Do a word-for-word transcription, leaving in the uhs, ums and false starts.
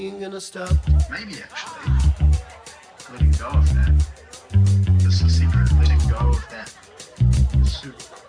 ain't gonna stop. Maybe actually, letting go of that. That's the secret. Letting go of that pursuit.